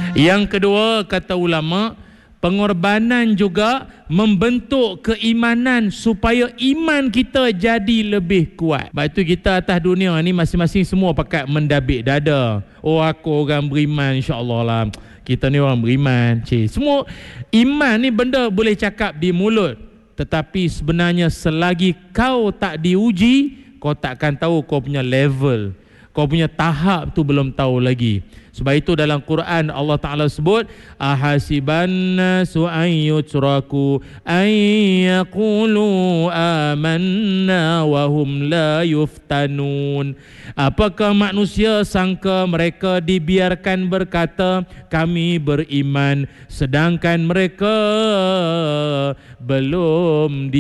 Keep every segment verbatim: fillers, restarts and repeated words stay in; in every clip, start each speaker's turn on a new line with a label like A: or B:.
A: Yang kedua, kata ulama, pengorbanan juga membentuk keimanan supaya iman kita jadi lebih kuat. Sebab itu kita atas dunia ni masing-masing semua pakat mendabik dada. Oh, aku orang beriman, insya-Allah lah. Kita ni orang beriman. Cik, semua iman ni benda boleh cakap di mulut, tetapi sebenarnya selagi kau tak diuji, kau takkan tahu kau punya level, kau punya tahap tu belum tahu lagi. Sebab itu dalam Quran Allah Ta'ala sebut, ahasiban nasu an yutraku an yaqulu amanna wa hum la yuftanun. Apakah manusia sangka mereka dibiarkan berkata kami beriman, sedangkan mereka belum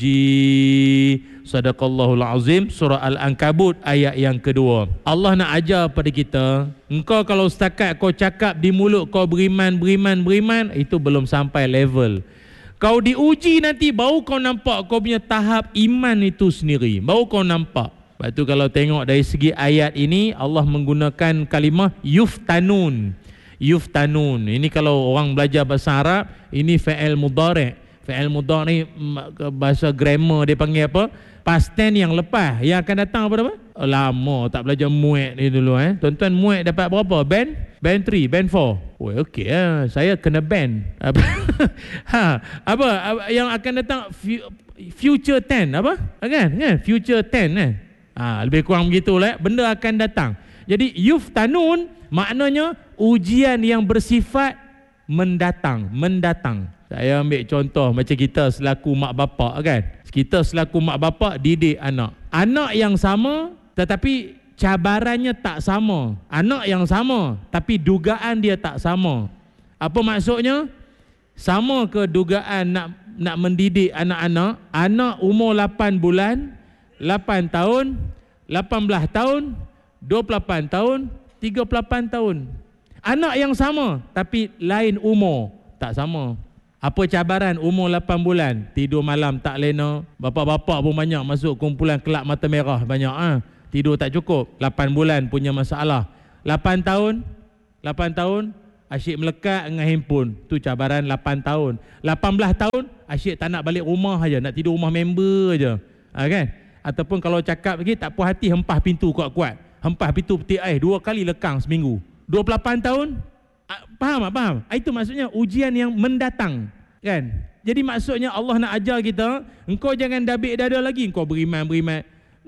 A: diuji. Sadaqallahul azim. Surah Al-Ankabut ayat yang kedua. Allah nak ajar pada kita, engkau kalau setakat kau cakap di mulut kau beriman, beriman, beriman, itu belum sampai level. Kau diuji nanti baru kau nampak kau punya tahap iman itu sendiri, baru kau nampak. Sebab tu kalau tengok dari segi ayat ini, Allah menggunakan kalimah yuftanun. Yuftanun ini kalau orang belajar bahasa Arab, ini fa'il mudhari'. Fa'il mudhari' bahasa grammar dia panggil apa? Past tense yang lepas. Yang akan datang apa apa? Oh, lama tak belajar muat ni dulu eh. Tuan-tuan muat dapat berapa? Band? Band tiga, band empat. Oh, okey ah. Saya kena band. Apa? ha, apa? Yang akan datang future ten apa? Kan? Kan? Future ten eh. Ha, lebih kurang begitulah. Benda akan datang. Jadi yuftanun maknanya ujian yang bersifat mendatang, mendatang. Saya ambil contoh macam kita selaku mak bapak kan. Kita selaku mak bapak didik anak. Anak yang sama tetapi cabarannya tak sama. Anak yang sama tapi dugaan dia tak sama. Apa maksudnya? Sama ke dugaan nak nak mendidik anak-anak? Anak umur lapan bulan, lapan tahun, lapan belas tahun, dua puluh lapan tahun, tiga puluh lapan tahun. Anak yang sama tapi lain umur, tak sama. Apa cabaran umur lapan bulan? Tidur malam tak lena. Bapak-bapak pun banyak masuk kumpulan kelab mata merah banyak ah. Ha? Tidur tak cukup. lapan bulan punya masalah. lapan tahun, lapan tahun asyik melekat dengan handphone. Tu cabaran lapan tahun. lapan belas tahun asyik tak nak balik rumah aja, nak tidur rumah member aja. Ha, kan? Ataupun kalau cakap lagi tak puas hati, hempah pintu kuat-kuat. Hempah pintu peti air dua kali lekang seminggu. dua puluh lapan tahun. Faham tak? Faham? Itu maksudnya ujian yang mendatang, kan? Jadi maksudnya Allah nak ajar kita, engkau jangan dabik dada lagi, engkau beriman, beriman.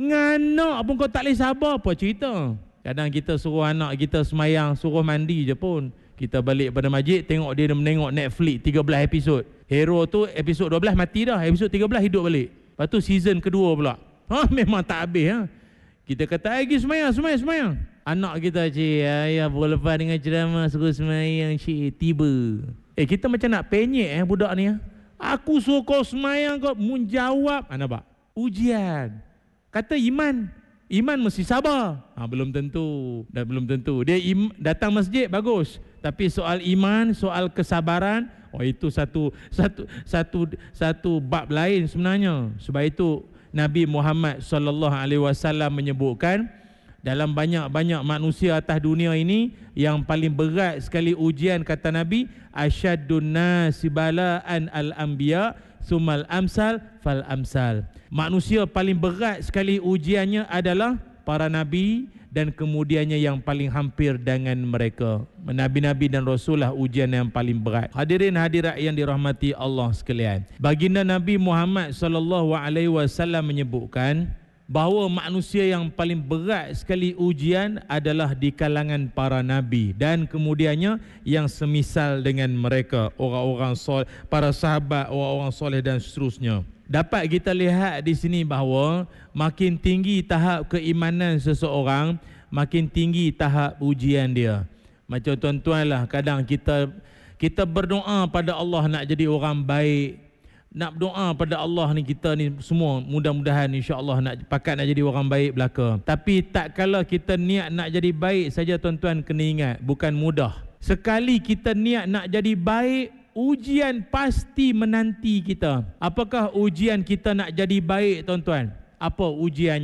A: Nganak pun kau tak boleh sabar, apa cerita? Kadang kita suruh anak kita semayang, suruh mandi je pun. Kita balik pada masjid, tengok dia menengok Netflix tiga belas episod. Hero tu episod dua belas mati dah, episod tiga belas hidup balik. Lepas tu season kedua pula. Ha, memang tak habis ha. Kita kata, "Ai pergi semayang, semayang, semayang." Anak kita, "Cik, ayah boleh lepas dengan ceramah suruh semayang, cik." Tiba. Eh, kita macam nak penyek eh budak ni. Aku suruh kau semayang, kau mun jawab. Ha, nampak? Ujian. Kata iman. Iman mesti sabar. Ha, belum tentu. Dah belum tentu. Dia im, datang masjid, bagus. Tapi soal iman, soal kesabaran, oh itu satu satu satu satu bab lain sebenarnya. Sebab itu Nabi Muhammad sallallahu alaihi wasallam menyebutkan, dalam banyak-banyak manusia atas dunia ini, yang paling berat sekali ujian, kata Nabi, asyaddun nasi bala'an al-anbiya sumal amsal fal amsal. Manusia paling berat sekali ujiannya adalah para nabi, dan kemudiannya yang paling hampir dengan mereka. Nabi-nabi dan Rasul lah ujian yang paling berat. Hadirin hadirat yang dirahmati Allah sekalian. Baginda Nabi Muhammad sallallahu alaihi wasallam menyebutkan bahawa manusia yang paling berat sekali ujian adalah di kalangan para nabi, dan kemudiannya yang semisal dengan mereka, orang-orang soleh, para sahabat, orang-orang soleh dan seterusnya. Dapat kita lihat di sini bahawa makin tinggi tahap keimanan seseorang, makin tinggi tahap ujian dia. Macam tuan-tuan lah, kadang kita kita berdoa pada Allah nak jadi orang baik, nak berdoa pada Allah ni, kita ni semua mudah-mudahan insya-Allah nak pakat nak jadi orang baik belaka. Tapi tak kala kita niat nak jadi baik saja, tuan-tuan kena ingat, bukan mudah. Sekali kita niat nak jadi baik, ujian pasti menanti kita. Apakah ujian kita nak jadi baik, tuan-tuan? Apa ujiannya?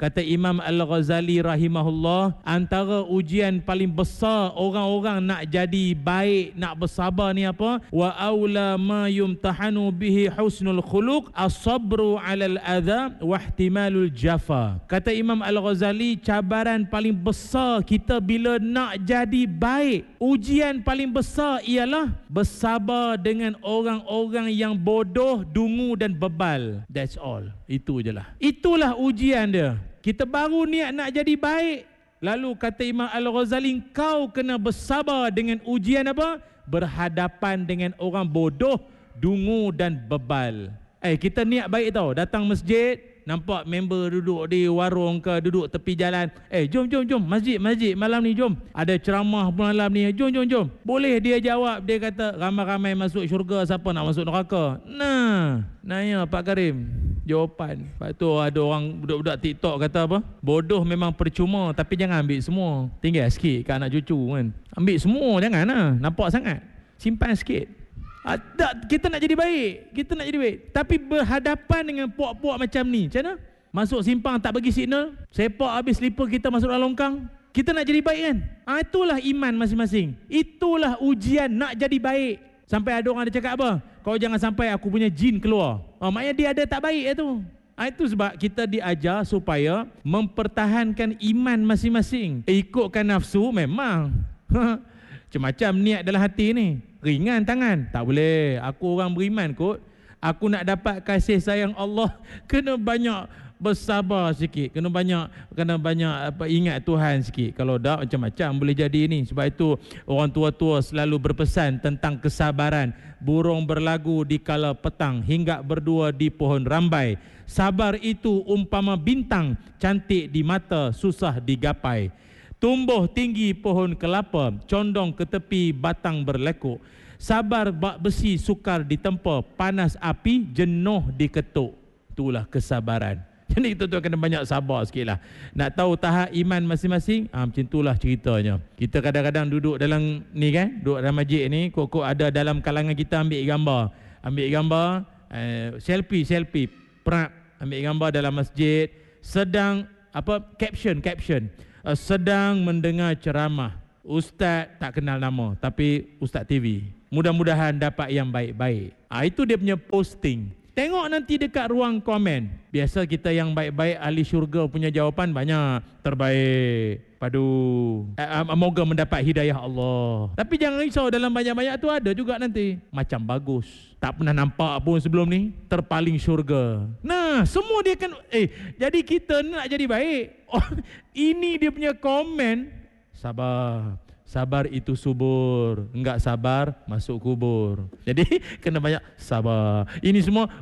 A: Kata Imam Al-Ghazali rahimahullah, antara ujian paling besar orang-orang nak jadi baik, nak bersabar ni apa? Wa aula ma yumtahanu bihi husnul khuluq as-sabru 'alal adha wa ihtimalul jafa. Kata Imam Al-Ghazali, cabaran paling besar kita bila nak jadi baik, ujian paling besar ialah bersabar dengan orang-orang yang bodoh, dungu dan bebal. That's all. Itu je lah. Itulah ujian dia. Kita baru niat nak jadi baik, lalu kata Imam Al-Ghazali, kau kena bersabar dengan ujian apa? Berhadapan dengan orang bodoh, dungu dan bebal. Eh, kita niat baik tau, datang masjid, nampak member duduk di warung ke, duduk tepi jalan, eh jom jom jom masjid masjid malam ni, jom ada ceramah malam ni, jom jom jom. Boleh dia jawab, dia kata ramai-ramai masuk syurga, siapa nak masuk neraka? Nah, nanya Pak Karim jawapan. Lepas tu ada orang budak-budak TikTok kata apa? Bodoh memang percuma, tapi jangan ambil semua, tinggal sikit kat anak cucu kan. Ambil semua jangan lah, nampak sangat, simpan sikit. Ada, kita nak jadi baik, kita nak jadi baik, tapi berhadapan dengan puak-puak macam ni, macam mana? Masuk simpang tak bagi signal, sepak habis slipper kita masuk dalam longkang. Kita nak jadi baik kan? Ha, itulah iman masing-masing. Itulah ujian nak jadi baik. Sampai ada orang dia cakap apa? Kau jangan sampai aku punya jin keluar. Ha, maknanya dia ada tak baik itu. Ha, itu sebab kita diajar supaya mempertahankan iman masing-masing. Eh, ikutkan nafsu memang macam-macam niat dalam hati ni. Ringan tangan, tak boleh. Aku orang beriman kot, aku nak dapat kasih sayang Allah, kena banyak bersabar sikit, kena banyak kena banyak apa, ingat Tuhan sikit. Kalau tak macam-macam boleh jadi ni. Sebab itu orang tua-tua selalu berpesan tentang kesabaran. Burung berlagu di kala petang, hinggap berdua di pohon rambai. Sabar itu umpama bintang, cantik di mata, susah digapai. Tumbuh tinggi pohon kelapa, condong ke tepi batang berlekuk. Sabar bak besi sukar ditempa, panas api jenuh diketuk. Itulah kesabaran. Jadi kita tu kena banyak sabar sikit lah. Nak tahu tahap iman masing-masing, ah, macam itulah ceritanya. Kita kadang-kadang duduk dalam ni kan, duduk dalam masjid ni, kok-kok ada dalam kalangan kita ambil gambar. Ambil gambar, eh, selfie, selfie, perak, ambil gambar dalam masjid, sedang apa, caption, caption. Uh, sedang mendengar ceramah, ustaz tak kenal nama, tapi ustaz T V, mudah-mudahan dapat yang baik-baik. Ah, itu dia punya posting. Tengok nanti dekat ruang komen. Biasa kita yang baik-baik ahli syurga punya jawapan banyak, terbaik, padu, uh, moga mendapat hidayah Allah. Tapi jangan risau, dalam banyak-banyak tu ada juga nanti macam bagus, tak pernah nampak pun sebelum ni, terpaling syurga. Nah, semua dia kan, eh jadi kita nak jadi baik. Oh, ini dia punya komen. Sabar, sabar itu subur, enggak sabar masuk kubur. Jadi kena banyak sabar. Ini semua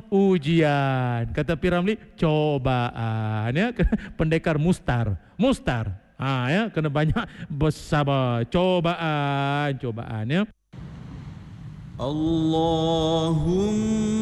A: ujian. Kata P. Ramlee, cobaan ya. Pendekar mustar, mustar. Ha, ya, kena banyak bersabar. Cobaan, cobaan ya.
B: Allahumma